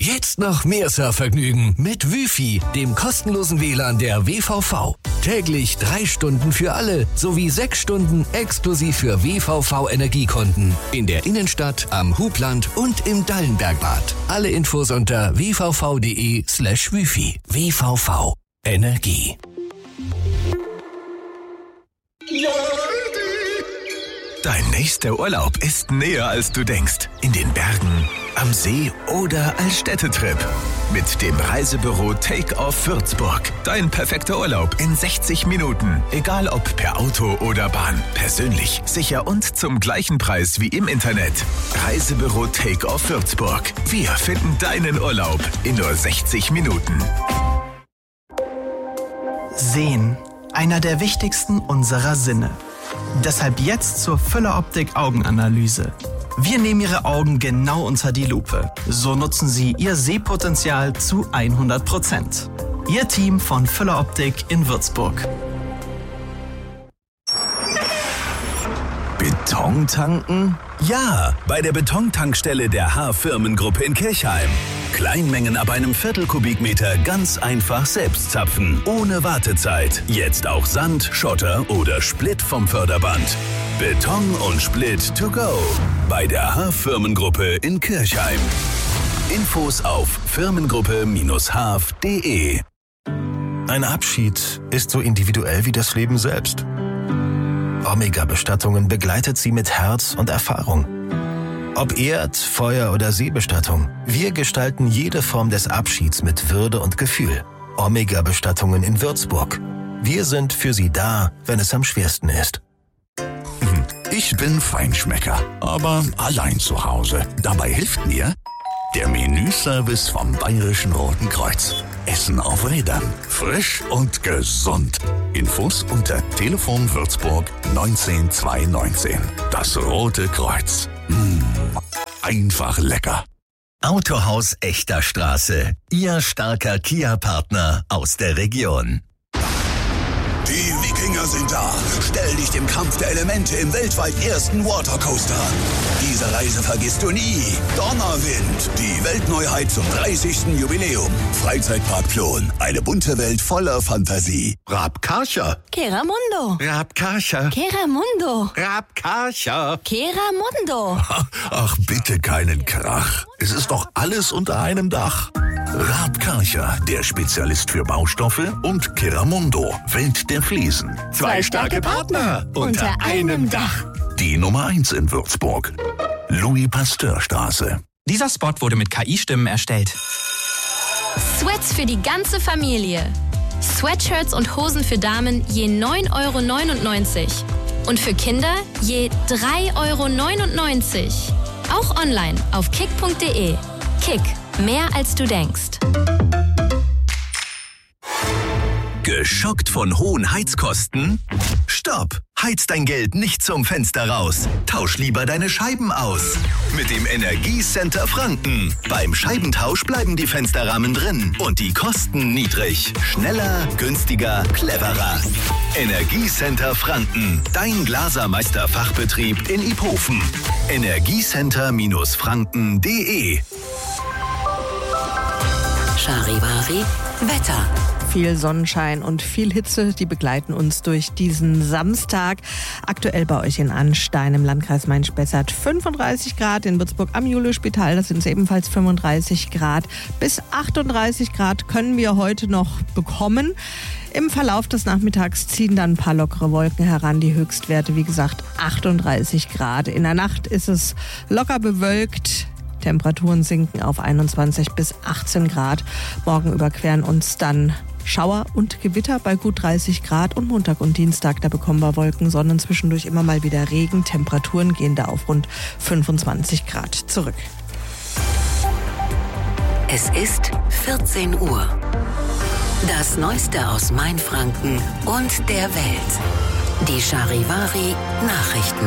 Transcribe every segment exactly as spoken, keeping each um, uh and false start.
Jetzt noch mehr Surfvergnügen mit Wifi, dem kostenlosen W L A N der W V V. Täglich drei Stunden für alle sowie sechs Stunden exklusiv für W V V-Energiekunden. In der Innenstadt, am Hubland und im Dallenbergbad. Alle Infos unter w v v punkt d e slash wifi. W V V. Energie. Dein nächster Urlaub ist näher, als du denkst. In den Bergen, am See oder als Städtetrip. Mit dem Reisebüro Take-Off Würzburg. Dein perfekter Urlaub in sechzig Minuten. Egal ob per Auto oder Bahn. Persönlich, sicher und zum gleichen Preis wie im Internet. Reisebüro Take-Off Würzburg. Wir finden deinen Urlaub in nur sechzig Minuten. Sehen. Einer der wichtigsten unserer Sinne. Deshalb jetzt zur Füller Optik Augenanalyse. Wir nehmen Ihre Augen genau unter die Lupe. So nutzen Sie Ihr Sehpotenzial zu hundert Prozent. Ihr Team von Füller Optik in Würzburg. Beton tanken? Ja, bei der Betontankstelle der H-Firmengruppe in Kirchheim. Kleinmengen ab einem Viertel Kubikmeter ganz einfach selbst zapfen, ohne Wartezeit. Jetzt auch Sand, Schotter oder Split vom Förderband. Beton und Split to go. Bei der H-Firmengruppe in Kirchheim. Infos auf firmengruppe Bindestrich h f punkt d e. Ein Abschied ist so individuell wie das Leben selbst. Omega-Bestattungen begleitet sie mit Herz und Erfahrung. Ob Erd-, Feuer- oder Seebestattung, wir gestalten jede Form des Abschieds mit Würde und Gefühl. Omega-Bestattungen in Würzburg. Wir sind für Sie da, wenn es am schwersten ist. Ich bin Feinschmecker, aber allein zu Hause. Dabei hilft mir der Menüservice vom Bayerischen Roten Kreuz. Essen auf Rädern. Frisch und gesund. Infos unter Telefon Würzburg neunzehn zweihundertneunzehn. Das Rote Kreuz. Mmh, einfach lecker. Autohaus Echter Straße. Ihr starker Kia-Partner aus der Region. Die Wikinger sind da. Stell dich dem Kampf der Elemente im weltweit ersten Watercoaster an. Diese Reise vergisst du nie. Donnerwind, die Weltneuheit zum dreißigsten Jubiläum. Freizeitpark Plon, eine bunte Welt voller Fantasie. Rabkarcher. Keramundo. Rabkarcher. Keramundo. Rabkarcher. Keramundo. Ach, bitte keinen Krach. Es ist doch alles unter einem Dach. Raab Karcher, der Spezialist für Baustoffe, und Keramundo, Welt der Fliesen. Zwei starke Partner unter einem Dach. Die Nummer eins in Würzburg. Louis-Pasteur-Straße. Dieser Spot wurde mit K I-Stimmen erstellt. Sweats für die ganze Familie. Sweatshirts und Hosen für Damen je neun Euro neunundneunzig. Und für Kinder je drei Euro neunundneunzig. Auch online auf kick punkt de. Kick. Mehr als du denkst. Geschockt von hohen Heizkosten? Stopp! Heiz dein Geld nicht zum Fenster raus. Tausch lieber deine Scheiben aus. Mit dem Energiecenter Franken. Beim Scheibentausch bleiben die Fensterrahmen drin und die Kosten niedrig. Schneller, günstiger, cleverer. Energiecenter Franken. Dein Glasermeister-Fachbetrieb in Iphofen. Energiecenter Franken punkt de. Charivari Wetter. Viel Sonnenschein und viel Hitze, die begleiten uns durch diesen Samstag. Aktuell bei euch in Anstein im Landkreis Main-Spessart fünfunddreißig Grad, in Würzburg am Julius-Spital, das sind es ebenfalls fünfunddreißig Grad. Bis achtunddreißig Grad können wir heute noch bekommen. Im Verlauf des Nachmittags ziehen dann ein paar lockere Wolken heran, die Höchstwerte, wie gesagt, achtunddreißig Grad. In der Nacht ist es locker bewölkt. Temperaturen sinken auf einundzwanzig bis achtzehn Grad. Morgen überqueren uns dann Schauer und Gewitter bei gut dreißig Grad und Montag und Dienstag, da bekommen wir Wolken, Sonne, zwischendurch immer mal wieder Regen. Temperaturen gehen da auf rund fünfundzwanzig Grad zurück. Es ist vierzehn Uhr. Das Neueste aus Mainfranken und der Welt. Die Charivari Nachrichten.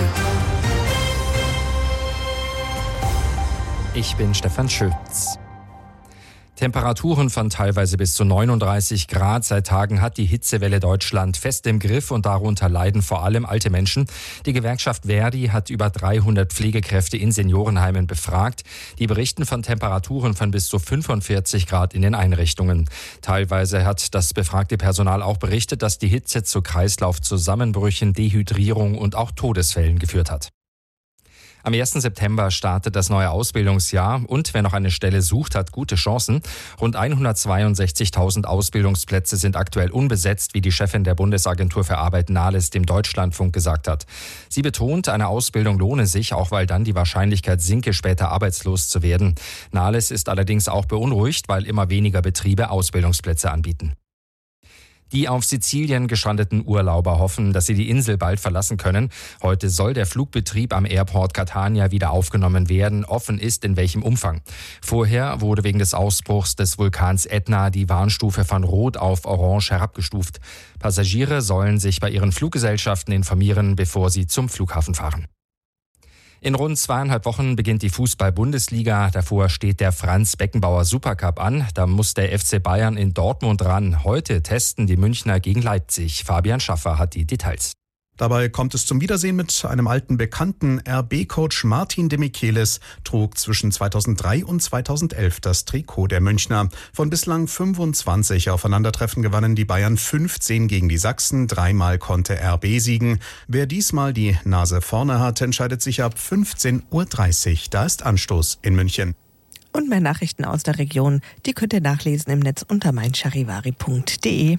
Ich bin Stefan Schütz. Temperaturen von teilweise bis zu neununddreißig Grad. Seit Tagen hat die Hitzewelle Deutschland fest im Griff und darunter leiden vor allem alte Menschen. Die Gewerkschaft Verdi hat über dreihundert Pflegekräfte in Seniorenheimen befragt. Die berichten von Temperaturen von bis zu fünfundvierzig Grad in den Einrichtungen. Teilweise hat das befragte Personal auch berichtet, dass die Hitze zu Kreislaufzusammenbrüchen, Dehydrierung und auch Todesfällen geführt hat. Am ersten September startet das neue Ausbildungsjahr und wer noch eine Stelle sucht, hat gute Chancen. Rund hundertzweiundsechzigtausend Ausbildungsplätze sind aktuell unbesetzt, wie die Chefin der Bundesagentur für Arbeit Nahles dem Deutschlandfunk gesagt hat. Sie betont, eine Ausbildung lohne sich, auch weil dann die Wahrscheinlichkeit sinke, später arbeitslos zu werden. Nahles ist allerdings auch beunruhigt, weil immer weniger Betriebe Ausbildungsplätze anbieten. Die auf Sizilien gestrandeten Urlauber hoffen, dass sie die Insel bald verlassen können. Heute soll der Flugbetrieb am Airport Catania wieder aufgenommen werden. Offen ist, in welchem Umfang. Vorher wurde wegen des Ausbruchs des Vulkans Etna die Warnstufe von Rot auf Orange herabgestuft. Passagiere sollen sich bei ihren Fluggesellschaften informieren, bevor sie zum Flughafen fahren. In rund zweieinhalb Wochen beginnt die Fußball-Bundesliga. Davor steht der Franz-Beckenbauer-Supercup an. Da muss der F C Bayern in Dortmund ran. Heute testen die Münchner gegen Leipzig. Fabian Schaffer hat die Details. Dabei kommt es zum Wiedersehen mit einem alten Bekannten. R B-Coach Martin de Michelis trug zwischen zweitausenddrei und zweitausendelf das Trikot der Münchner. Von bislang fünfundzwanzig Aufeinandertreffen gewannen die Bayern fünfzehn gegen die Sachsen. Dreimal konnte R B siegen. Wer diesmal die Nase vorne hat, entscheidet sich ab fünfzehn Uhr dreißig. Da ist Anstoß in München. Und mehr Nachrichten aus der Region, die könnt ihr nachlesen im Netz unter mein charivari punkt de.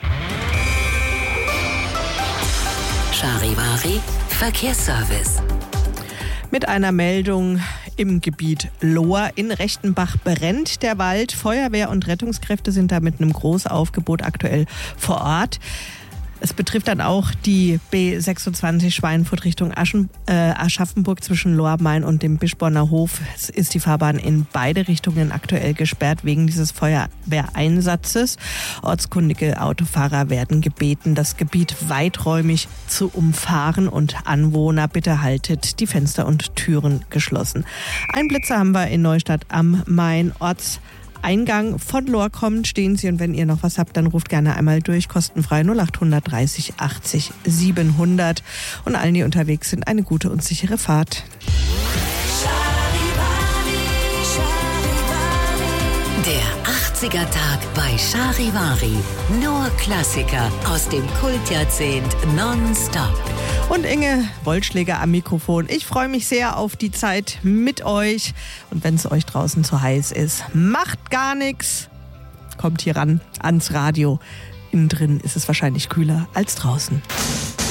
Charivari Verkehrsservice. Mit einer Meldung im Gebiet Lohr in Rechtenbach brennt der Wald. Feuerwehr und Rettungskräfte sind da mit einem Großaufgebot aktuell vor Ort. Es betrifft dann auch die B sechsundzwanzig Schweinfurt Richtung Aschen, äh, Aschaffenburg zwischen Lohr-Main und dem Bischborner Hof. Es ist die Fahrbahn in beide Richtungen aktuell gesperrt wegen dieses Feuerwehreinsatzes. Ortskundige Autofahrer werden gebeten, das Gebiet weiträumig zu umfahren und Anwohner, bitte haltet die Fenster und Türen geschlossen. Einblitzer haben wir in Neustadt am Main. Orts Eingang von Lohr kommt, stehen Sie, und wenn ihr noch was habt, dann ruft gerne einmal durch, kostenfrei null acht dreißig achtzig siebenhundert. Und allen, die unterwegs sind, eine gute und sichere Fahrt. Der achtziger-Tag bei Charivari. Nur Klassiker aus dem Kultjahrzehnt nonstop. Und Inge Wollschläger am Mikrofon. Ich freue mich sehr auf die Zeit mit euch. Und wenn es euch draußen zu heiß ist, macht gar nichts. Kommt hier ran ans Radio. Innen drin ist es wahrscheinlich kühler als draußen.